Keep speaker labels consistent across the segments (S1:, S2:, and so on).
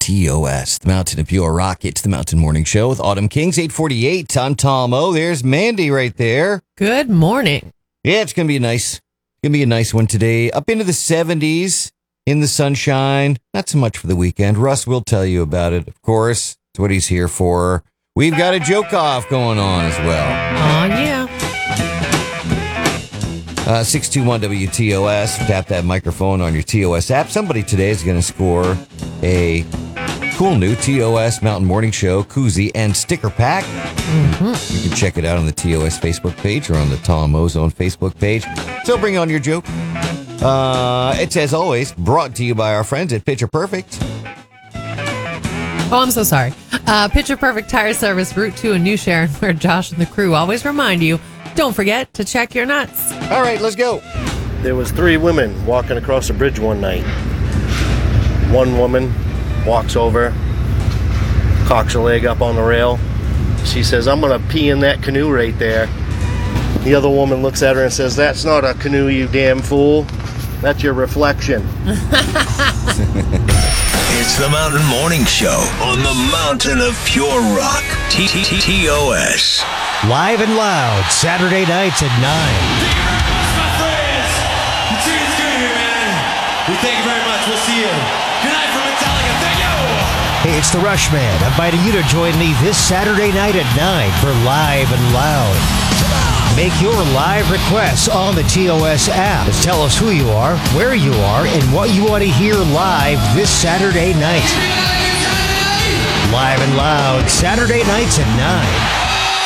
S1: TOS, the Mountain of Pure Rock. It's the Mountain Morning Show with Autumn Kings, 848. I'm Tom O. There's Mandy right there.
S2: Good morning.
S1: Yeah, it's going to be a nice one today. Up into the 70s in the sunshine. Not so much for the weekend. Russ will tell you about it, of course. That's what he's here for. We've got a joke off going on as well.
S2: Oh, yeah.
S1: 621 WTOS. Tap that microphone on your TOS app. Somebody today is going to score a cool new TOS Mountain Morning Show koozie and sticker pack. Mm-hmm. You can check it out on the TOS Facebook page or on the Tom Ozone Facebook page. So bring on your joke. It's, as always, brought to you by our friends at Picture Perfect.
S2: Oh, I'm so sorry. Picture Perfect Tire Service, Route 2 in New Sharon, where Josh and the crew always remind you, don't forget to check your nuts.
S1: All right, let's go.
S3: There was 3 women walking across a bridge one night. One woman walks over, cocks her leg up on the rail. She says, "I'm going to pee in that canoe right there." The other woman looks at her and says, "That's not a canoe, you damn fool. That's your reflection."
S4: It's the Mountain Morning Show on the Mountain of Pure Rock. TOS.
S5: Live and loud, Saturday nights at 9.
S6: Thank you very much, my friends. It's good here, man. We thank you very much. We'll see you. Good night from Metallica. Thank you.
S5: Hey, it's the Rushman inviting you to join me this Saturday night at 9 for Live and Loud. Make your live requests on the TOS app. Just tell us who you are, where you are, and what you want to hear live this Saturday night. Live and Loud, Saturday nights at 9.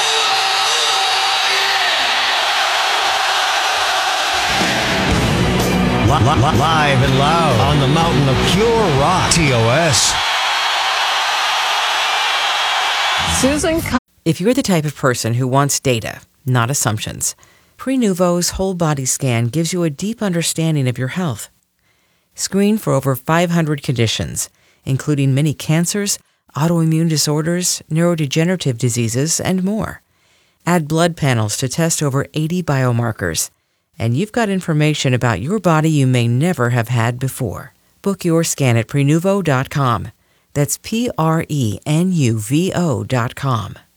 S5: Live and loud on the Mountain of Pure Rock. TOS.
S2: Susan.
S7: If you're the type of person who wants data, not assumptions, Prenuvo's whole body scan gives you a deep understanding of your health. Screen for over 500 conditions, including many cancers, autoimmune disorders, neurodegenerative diseases, and more. Add blood panels to test over 80 biomarkers. And you've got information about your body you may never have had before. Book your scan at Prenuvo.com. That's Prenuvo.com.